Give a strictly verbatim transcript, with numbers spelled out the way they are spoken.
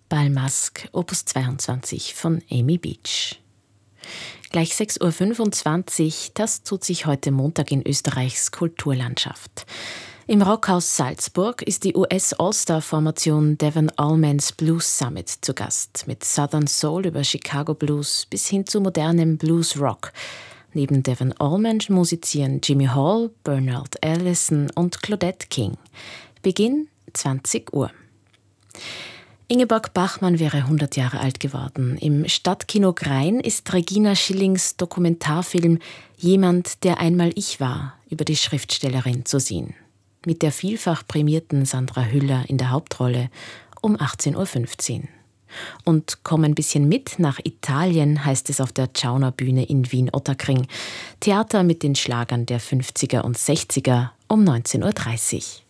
Bal Masque, Opus zweiundzwanzig von Amy Beach. Gleich sechs Uhr fünfundzwanzig, das tut sich heute Montag in Österreichs Kulturlandschaft. Im Rockhaus Salzburg ist die U S-All-Star-Formation Devon Allmans Blues Summit zu Gast, mit Southern Soul über Chicago Blues bis hin zu modernem Blues Rock. Neben Devon Allman musizieren Jimmy Hall, Bernard Allison und Claudette King. Beginn zwanzig Uhr. Ingeborg Bachmann wäre hundert Jahre alt geworden. Im Stadtkino Grein ist Regina Schillings Dokumentarfilm »Jemand, der einmal ich war« über die Schriftstellerin zu sehen. Mit der vielfach prämierten Sandra Hüller in der Hauptrolle um achtzehn Uhr fünfzehn. Und komm ein bisschen mit nach Italien, heißt es auf der Ciauner Bühne in Wien-Ottakring. Theater mit den Schlagern der fünfziger und sechziger um neunzehn Uhr dreißig.